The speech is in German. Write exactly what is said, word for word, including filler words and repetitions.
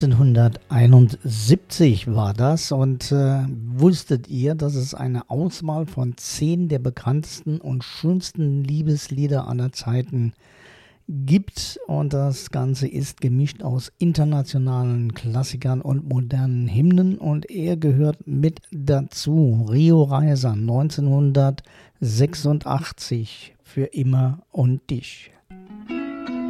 neunzehnhunderteinundsiebzig war das und äh, wusstet ihr, dass es eine Auswahl von zehn der bekanntesten und schönsten Liebeslieder aller Zeiten gibt und das Ganze ist gemischt aus internationalen Klassikern und modernen Hymnen und er gehört mit dazu. Rio Reiser neunzehnhundertsechsundachtzig, für immer und dich.